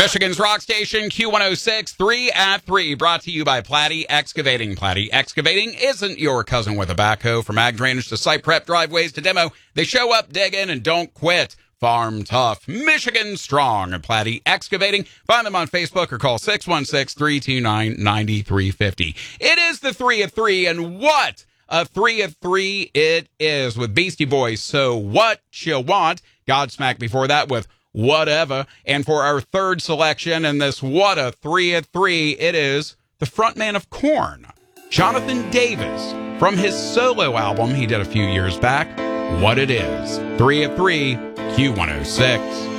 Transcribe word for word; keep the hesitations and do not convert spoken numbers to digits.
Michigan's rock station, Q one oh six, three at three, brought to you by Platte Excavating. Platte Excavating isn't your cousin with a backhoe. From ag drainage to site prep, driveways to demo, they show up, dig in, and don't quit. Farm tough, Michigan strong at Platte Excavating. Find them on Facebook or call six one six, three two nine, nine three five zero. It is the three at three, and what a three at three it is with Beastie Boys. So what you want? Godsmack before that with Whatever. And for our third selection in this What a three at three, it is the frontman of Korn, Jonathan Davis, from his solo album he did a few years back, What It Is. three at three, Q one oh six.